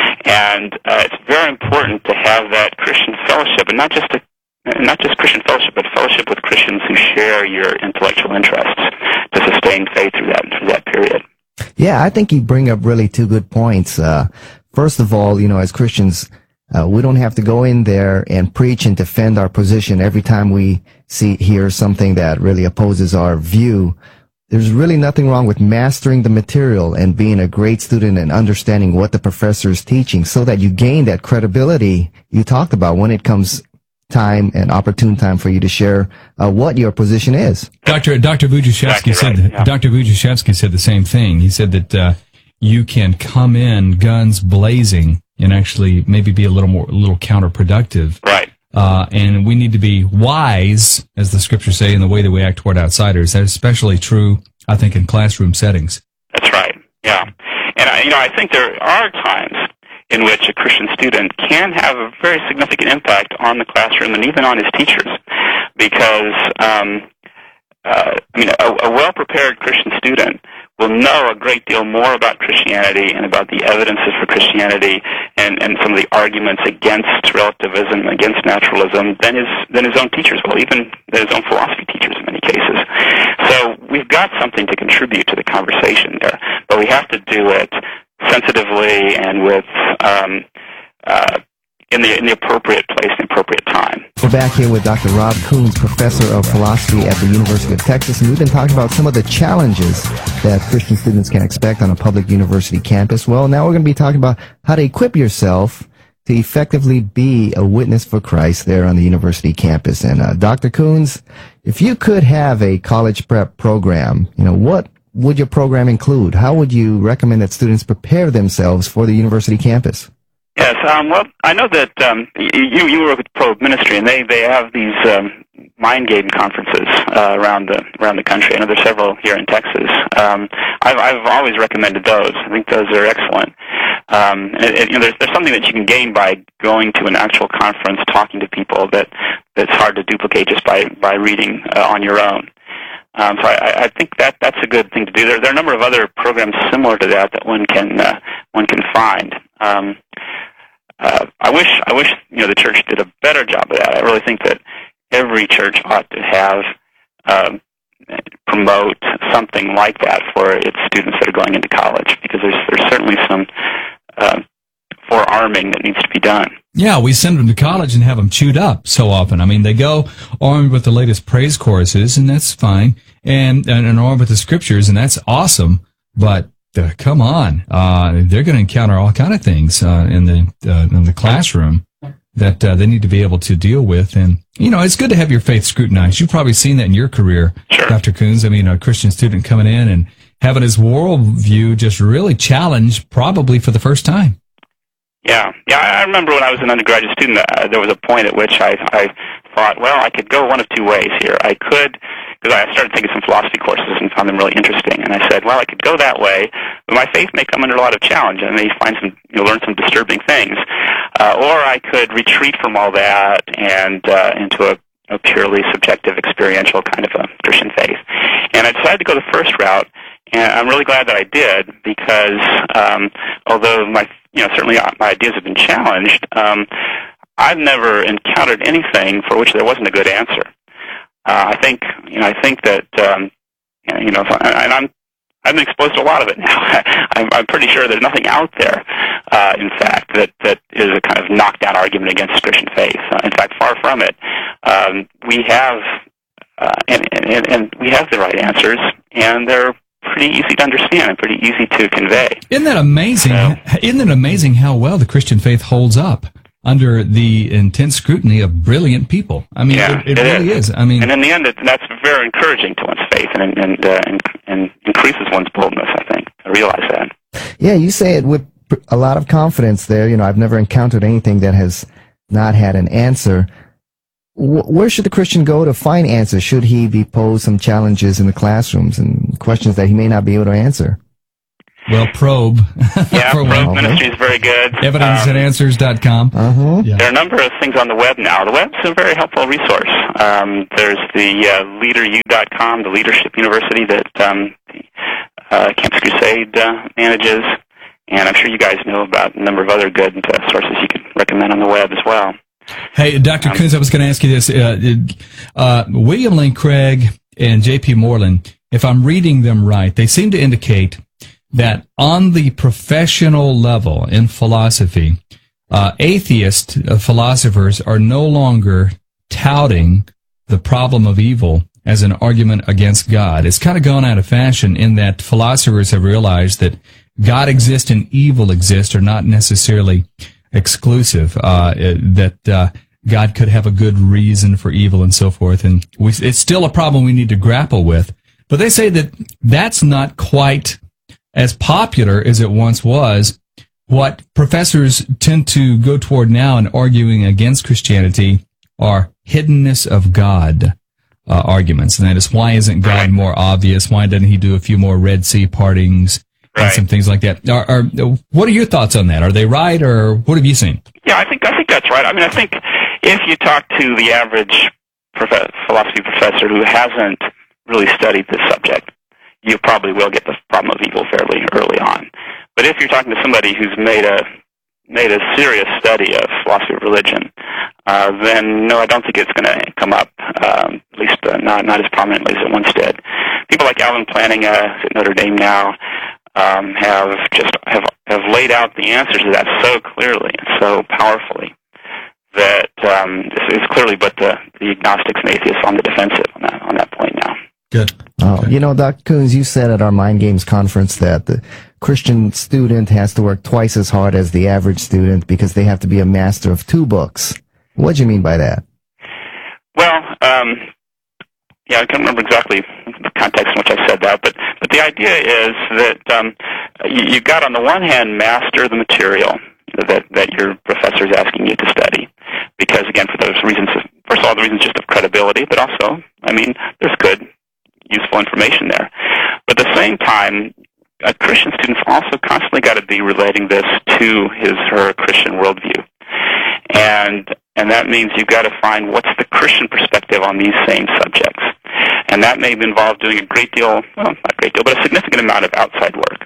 [SPEAKER 16] And uh, it's very important to have that Christian fellowship, and not just a, not just Christian fellowship, but fellowship with Christians who share your intellectual interests to sustain faith through that through that period.
[SPEAKER 15] Yeah, I think you bring up really two good points. Uh, first of all, you know, as Christians, uh, we don't have to go in there and preach and defend our position every time we see hear something that really opposes our view. There's really nothing wrong with mastering the material and being a great student and understanding what the professor is teaching, so that you gain that credibility you talked about when it comes time and opportune time for you to share uh, what your position is.
[SPEAKER 17] Doctor Doctor Budziszewski
[SPEAKER 16] exactly
[SPEAKER 17] said
[SPEAKER 16] right,
[SPEAKER 17] that,
[SPEAKER 16] yeah.
[SPEAKER 17] Doctor Budziszewski said the same thing. He said that uh, you can come in guns blazing and actually maybe be a little more a little counterproductive.
[SPEAKER 16] Right.
[SPEAKER 17] Uh, and we need to be wise, as the scriptures say, in the way that we act toward outsiders. That's especially true, I think, in classroom settings.
[SPEAKER 16] That's right. Yeah. And I, you know, I think there are times in which a Christian student can have a very significant impact on the classroom and even on his teachers, because um, uh, I mean, a, a well-prepared Christian student will know a great deal more about Christianity and about the evidences for Christianity and, and some of the arguments against relativism, against naturalism, than his than his own teachers will, even than his own philosophy teachers in many cases. So we've got something to contribute to the conversation there, but we have to do it sensitively and with um, uh, in the in the appropriate place, and appropriate time.
[SPEAKER 15] We're back here with Doctor Rob Coons, professor of philosophy at the University of Texas, and we've been talking about some of the challenges that Christian students can expect on a public university campus. Well, now we're going to be talking about how to equip yourself to effectively be a witness for Christ there on the university campus. And uh, Doctor Coons, if you could have a college prep program, you know, what would your program include? How would you recommend that students prepare themselves for the university campus?
[SPEAKER 16] Yes, um, well, I know that um, you you work with Probe Ministry, and they, they have these um, mind game conferences uh, around the around the country. I know there's several here in Texas. Um, I've I've always recommended those. I think those are excellent. Um, and it, you know, there's there's something that you can gain by going to an actual conference, talking to people that that's hard to duplicate just by by reading uh, on your own. Um, so I, I think that that's a good thing to do. There, there are a number of other programs similar to that that one can uh, one can find. Um, uh, I wish I wish you know the church did a better job of that. I really think that every church ought to have um, promote something like that for its students that are going into college, because there's there's certainly some uh, forearming that needs to be done.
[SPEAKER 17] Yeah, we send them to college and have them chewed up so often. I mean, they go armed with the latest praise choruses, and that's fine, and and, and armed with the scriptures, and that's awesome. But uh, come on, uh, they're going to encounter all kind of things uh, in the uh, in the classroom that uh, they need to be able to deal with. And you know, it's good to have your faith scrutinized. You've probably seen that in your career,
[SPEAKER 16] sure.
[SPEAKER 17] Doctor Coons. I mean, a Christian student coming in and having his worldview just really challenged, probably for the first time.
[SPEAKER 16] Yeah, yeah. I remember when I was an undergraduate student, uh, there was a point at which I, I thought, well, I could go one of two ways here. I could, because I started taking some philosophy courses and found them really interesting, and I said, well, I could go that way, but my faith may come under a lot of challenge, and I may find some, you know, learn some disturbing things. Uh, or I could retreat from all that and uh, into a, a purely subjective, experiential kind of a Christian faith. And I decided to go the first route, and I'm really glad that I did, because um, although my You know, certainly my ideas have been challenged. Um, I've never encountered anything for which there wasn't a good answer. Uh, I think, you know, I think that, um, you know, and I'm, I've been exposed to a lot of it now. I'm, I'm pretty sure there's nothing out there, uh, in fact, that, that is a kind of knockdown argument against Christian faith. Uh, in fact, far from it. Um, we have, uh, and, and, and we have the right answers, and they're pretty easy to understand and pretty easy to convey.
[SPEAKER 17] Isn't that amazing?
[SPEAKER 16] So,
[SPEAKER 17] Isn't it amazing how well the Christian faith holds up under the intense scrutiny of brilliant people? I mean,
[SPEAKER 16] yeah,
[SPEAKER 17] it, it,
[SPEAKER 16] it
[SPEAKER 17] really is.
[SPEAKER 16] is.
[SPEAKER 17] I mean,
[SPEAKER 16] and in the end, it, that's very encouraging to one's faith, and and, uh, and and increases one's boldness. I think I realize that.
[SPEAKER 15] Yeah, you say it with a lot of confidence there. You know, I've never encountered anything that has not had an answer. wh- where should the Christian go to find answers? Should he be posed some challenges in the classrooms and questions that he may not be able to answer?
[SPEAKER 17] Well, Probe.
[SPEAKER 16] Yeah,
[SPEAKER 17] for
[SPEAKER 16] Probe
[SPEAKER 17] one.
[SPEAKER 16] Ministry is very good.
[SPEAKER 17] evidence and answers dot com.
[SPEAKER 15] Uh-huh.
[SPEAKER 17] Yeah.
[SPEAKER 16] There are a number of things on the web now. The web's a very helpful resource. Um, there's the uh, leader u dot com, the Leadership University that um, uh, Campus Crusade uh, manages, and I'm sure you guys know about a number of other good uh, sources you could recommend on the web as well.
[SPEAKER 17] Hey, Doctor
[SPEAKER 16] Um,
[SPEAKER 17] Coons, I was going to ask you this. Uh, uh, William Lane Craig and J P Moreland, if I'm reading them right, they seem to indicate that on the professional level in philosophy, uh, atheist uh, philosophers are no longer touting the problem of evil as an argument against God. It's kind of gone out of fashion in that philosophers have realized that God exists and evil exists are not necessarily exclusive, uh, that uh, God could have a good reason for evil and so forth. And we, it's still a problem we need to grapple with. But they say that that's not quite as popular as it once was. What professors tend to go toward now in arguing against Christianity are hiddenness of God uh, arguments. And that is, why isn't God more obvious? Why doesn't he do a few more Red Sea partings and
[SPEAKER 16] Right.
[SPEAKER 17] some things like that? Are, are, what are your thoughts on that? Are they right, or what have you seen?
[SPEAKER 16] Yeah, I think I think that's right. I mean, I think if you talk to the average prof- philosophy professor who hasn't really studied this subject, you probably will get the problem of evil fairly early on. But if you're talking to somebody who's made a made a serious study of philosophy of religion, uh, then no, I don't think it's going to come up, um, at least uh, not not as prominently as it once did. People like Alan Planning uh, at Notre Dame now um, have just have have laid out the answers to that so clearly and so powerfully that um, it's, it's clearly but the, the agnostics and atheists on the defensive on that on that point now.
[SPEAKER 17] Good.
[SPEAKER 15] Oh, you know, Doctor Coons, you said at our Mind Games conference that the Christian student has to work twice as hard as the average student because they have to be a master of two books. What do you mean by that?
[SPEAKER 16] Well, um, yeah, I can't remember exactly the context in which I said that, but, but the idea is that um, you, you've got on the one hand master the material that, that your professor is asking you to study, because again, for those reasons, of, first of all, the reasons just of credibility, but also, I mean, there's good, useful information there. But at the same time, a Christian student's also constantly got to be relating this to his or her Christian worldview. And and that means you've got to find what's the Christian perspective on these same subjects. And that may involve doing a great deal, well, not a great deal, but a significant amount of outside work.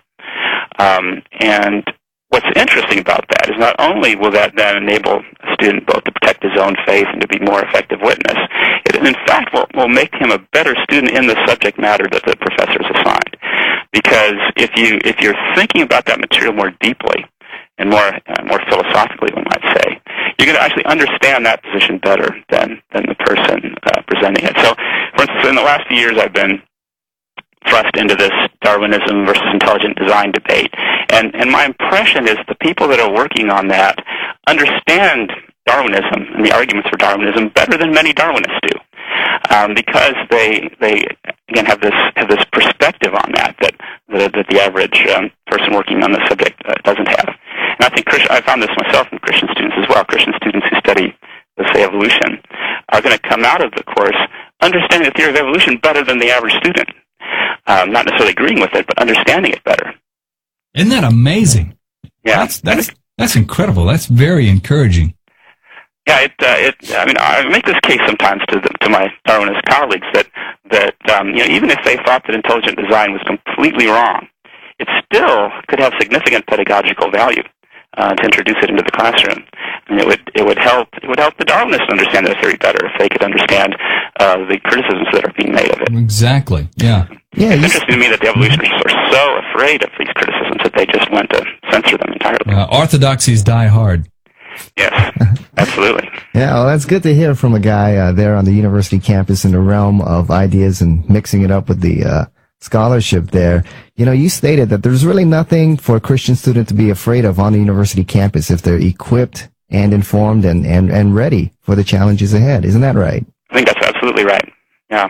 [SPEAKER 16] Um, and what's interesting about that is not only will that then enable a student both to protect his own faith and to be more effective witness, it in fact will, will make him a better student in the subject matter that the professor is assigned. Because if you if you're thinking about that material more deeply and more uh, more philosophically, we might say, you're going to actually understand that position better than than the person uh, presenting it. So, for instance, in the last few years, I've been thrust into this Darwinism versus intelligent design debate, and and my impression is the people that are working on that understand Darwinism and the arguments for Darwinism better than many Darwinists do, um, because they they again have this have this perspective on that that that, that the average um, person working on the subject uh, doesn't have. And I think Christian, I found this myself in Christian students as well. Christian students who study, let's say, evolution are going to come out of the course understanding the theory of evolution better than the average student. Um, not necessarily agreeing with it, but understanding it better.
[SPEAKER 17] Isn't that amazing?
[SPEAKER 16] Yeah,
[SPEAKER 17] That's that's, that's incredible. That's very encouraging.
[SPEAKER 16] Yeah, it. Uh, it. I mean, I make this case sometimes to the, to my Darwinist colleagues that that um, you know, even if they thought that intelligent design was completely wrong, it still could have significant pedagogical value uh, to introduce it into the classroom. And it would it would help it would help the Darwinists understand their theory better if they could understand uh, the criticisms that are being made of it.
[SPEAKER 17] Exactly. Yeah.
[SPEAKER 15] Yeah.
[SPEAKER 16] It's interesting to me that the evolutionists are so afraid of these criticisms that they just went to censor them entirely.
[SPEAKER 17] Uh, orthodoxies die hard.
[SPEAKER 16] Yes, absolutely.
[SPEAKER 15] Yeah, well, that's good to hear from a guy uh, there on the university campus in the realm of ideas and mixing it up with the uh, scholarship there. You know, you stated that there's really nothing for a Christian student to be afraid of on the university campus if they're equipped and informed and, and, and ready for the challenges ahead. Isn't that right?
[SPEAKER 16] I think that's absolutely right. Yeah.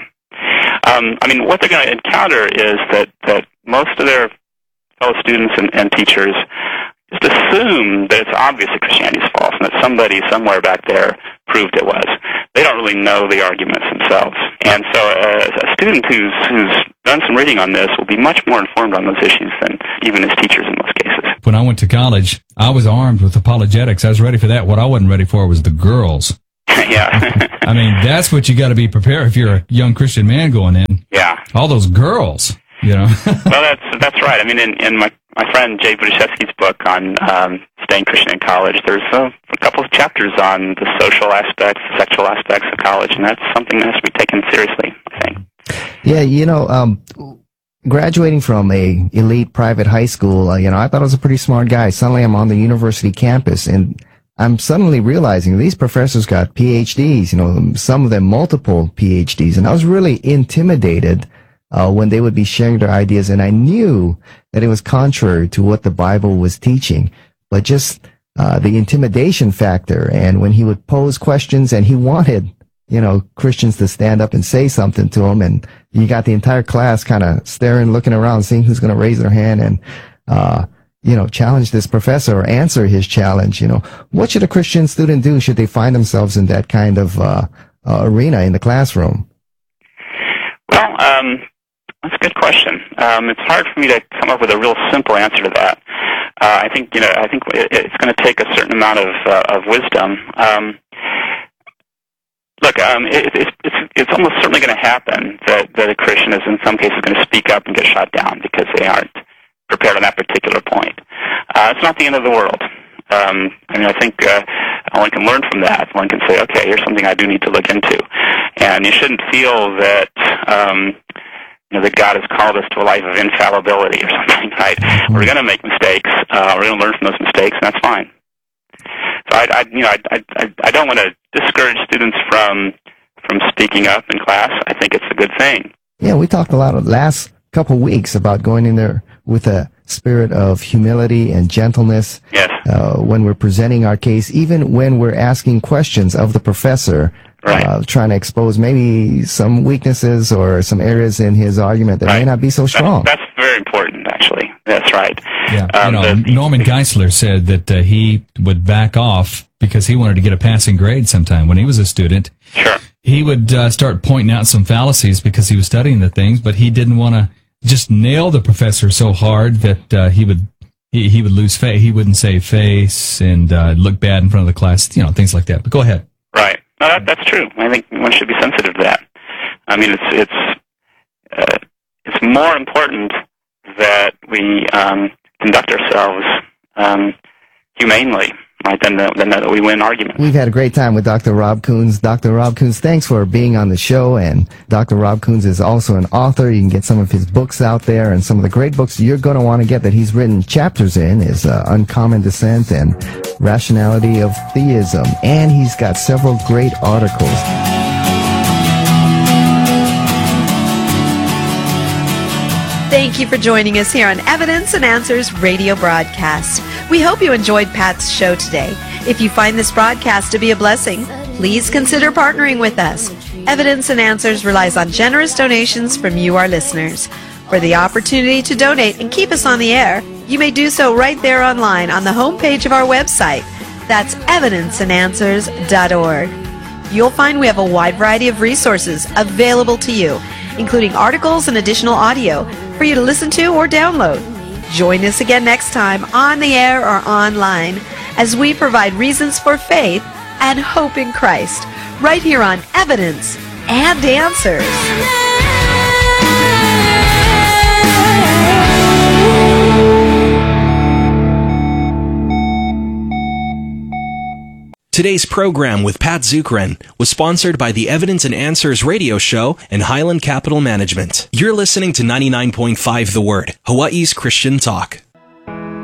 [SPEAKER 16] Um, I mean, what they're going to encounter is that, that most of their fellow students and, and teachers just assume that it's obvious that Christianity is false and that somebody somewhere back there proved it was. They don't really know the arguments themselves. And so uh, a student who's, who's done some reading on this will be much more informed on those issues than even his teachers in most cases.
[SPEAKER 17] When I went to college, I was armed with apologetics. I was ready for that. What I wasn't ready for was the girls.
[SPEAKER 16] Yeah.
[SPEAKER 17] I mean, that's what you got to be prepared if you're a young Christian man going in.
[SPEAKER 16] Yeah.
[SPEAKER 17] All those girls, you know.
[SPEAKER 16] Well, that's that's right. I mean, in, in my, my friend Jay Budiszewski's book on um, staying Christian in college, there's a, a couple of chapters on the social aspects, sexual aspects of college, and that's something that has to be taken seriously, I think.
[SPEAKER 15] Yeah, you know, um, graduating from a elite private high school, uh, you know, I thought I was a pretty smart guy. Suddenly I'm on the university campus, and I'm suddenly realizing these professors got P H Ds, you know, some of them multiple P H Ds, and I was really intimidated uh, when they would be sharing their ideas, and I knew that it was contrary to what the Bible was teaching, but just uh, the intimidation factor, and when he would pose questions, and he wanted, you know, Christians to stand up and say something to him, and you got the entire class kind of staring, looking around, seeing who's going to raise their hand, and uh you know, challenge this professor or answer his challenge. You know, what should a Christian student do should they find themselves in that kind of uh, uh, arena in the classroom?
[SPEAKER 16] Well, um, that's a good question. Um, it's hard for me to come up with a real simple answer to that. Uh, I think, you know, I think it, it's going to take a certain amount of uh, of wisdom. Um, look, um, it, it's it's it's almost certainly going to happen that that a Christian is in some cases going to speak up and get shot down because they aren't prepared on that particular point. Uh, it's not the end of the world. Um, I mean, I think uh, one can learn from that. One can say, okay, here's something I do need to look into. And you shouldn't feel that, um, you know, that God has called us to a life of infallibility or something, right? We're going to make mistakes. Uh, we're going to learn from those mistakes, and that's fine. So I, I you know, I, I, I don't want to discourage students from from speaking up in class. I think it's a good thing.
[SPEAKER 15] Yeah, we talked a lot of last couple weeks about going in there with a spirit of humility and gentleness.
[SPEAKER 16] Yes.
[SPEAKER 15] Uh, when we're presenting our case, even when we're asking questions of the professor,
[SPEAKER 16] right.
[SPEAKER 15] uh, trying to expose maybe some weaknesses or some areas in his argument that
[SPEAKER 16] right.
[SPEAKER 15] may not be so strong.
[SPEAKER 16] That's, that's very important, actually. That's right.
[SPEAKER 17] Yeah.
[SPEAKER 16] Um,
[SPEAKER 17] you know,
[SPEAKER 16] the,
[SPEAKER 17] Norman Geisler said that uh, he would back off because he wanted to get a passing grade sometime when he was a student.
[SPEAKER 16] Sure.
[SPEAKER 17] He would uh, start pointing out some fallacies because he was studying the things, but he didn't want to just nail the professor so hard that uh, he would he, he would lose face. He wouldn't save face and uh, look bad in front of the class, you know, things like that. But go ahead.
[SPEAKER 16] Right. No, that, that's true. I think one should be sensitive to that. I mean, it's it's uh, it's more important that we um, conduct ourselves um, humanely, right, than, the, than that we win arguments.
[SPEAKER 15] We've had a great time with Doctor Rob Coons. Doctor Rob Coons, thanks for being on the show. And Doctor Rob Coons is also an author. You can get some of his books out there, and some of the great books you're going to want to get that he's written chapters in is uh, Uncommon Descent and Rationality of Theism. And he's got several great articles.
[SPEAKER 14] Thank you for joining us here on Evidence and Answers radio broadcast. We hope you enjoyed Pat's show today. If you find this broadcast to be a blessing, please consider partnering with us. Evidence and Answers relies on generous donations from you, our listeners. For the opportunity to donate and keep us on the air, you may do so right there online on the homepage of our website. That's evidence and answers dot org. You'll find we have a wide variety of resources available to you, including articles and additional audio for you to listen to or download. Join us again next time on the air or online as we provide reasons for faith and hope in Christ right here on Evidence and Answers.
[SPEAKER 3] Today's program with Pat Zukeran was sponsored by the Evidence and Answers radio show and Highland Capital Management. You're listening to ninety-nine point five The Word, Hawaii's Christian Talk.